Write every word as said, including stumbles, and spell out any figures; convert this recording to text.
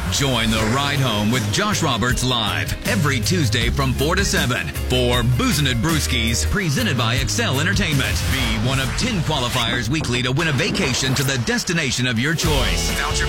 Join the ride home with Josh Roberts live every Tuesday from four to seven for Boozin' at Brewski's, presented by Excel Entertainment. Be one of ten qualifiers weekly to win a vacation to the destination of your choice. Voucher